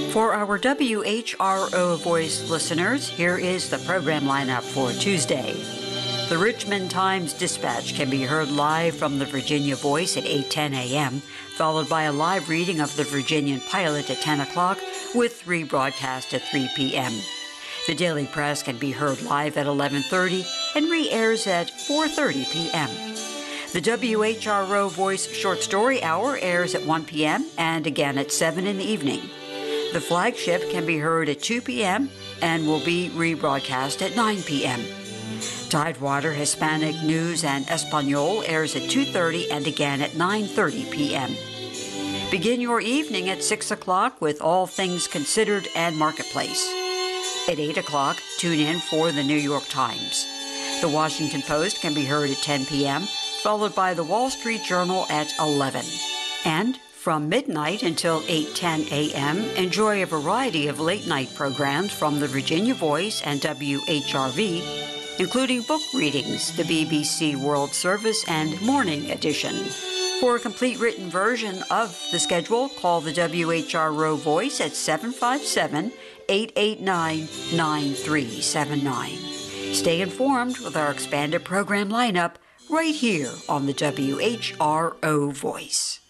For our WHRO Voice listeners, here is the program lineup for Tuesday. The Richmond Times-Dispatch can be heard live from the Virginia Voice at 8:10 a.m., followed by a live reading of the Virginian Pilot at 10 o'clock, with rebroadcast at 3 p.m. The Daily Press can be heard live at 11:30 and re-airs at 4:30 p.m. The WHRO Voice Short Story Hour airs at 1 p.m. and again at 7 in the evening. The Flagship can be heard at 2 p.m. and will be rebroadcast at 9 p.m. Tidewater Hispanic News and Espanol airs at 2:30 and again at 9:30 p.m. Begin your evening at 6 o'clock with All Things Considered and Marketplace. At 8 o'clock, tune in for the New York Times. The Washington Post can be heard at 10 p.m., followed by the Wall Street Journal at 11. And from midnight until 8:10 a.m., enjoy a variety of late-night programs from the Virginia Voice and WHRV, including book readings, the BBC World Service, and Morning Edition. For a complete written version of the schedule, call the WHRO Voice at 757-889-9379. Stay informed with our expanded program lineup right here on the WHRO Voice.